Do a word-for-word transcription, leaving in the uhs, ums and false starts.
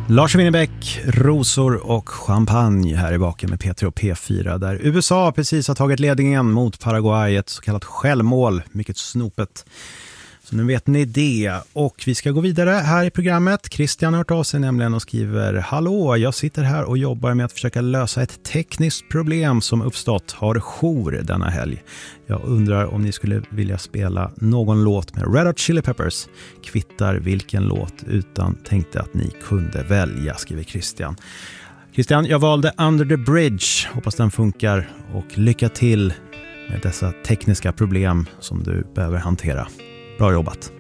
Lars Winnerbäck, rosor och champagne här i baken med P tre och P fyra där U S A precis har tagit ledningen mot Paraguay, ett så kallat självmål, mycket snopet. Så nu vet ni det. Och vi ska gå vidare här i programmet. Christian har hört av sig nämligen och skriver: Hallå, jag sitter här och jobbar med att försöka lösa ett tekniskt problem som uppstått. Har jour denna helg. Jag undrar om ni skulle vilja spela någon låt med Red Hot Chili Peppers. Kvittar vilken låt, utan tänkte att ni kunde välja, skriver Christian. Christian, jag valde Under the Bridge. Hoppas den funkar och lycka till med dessa tekniska problem som du behöver hantera. Bra jobbat.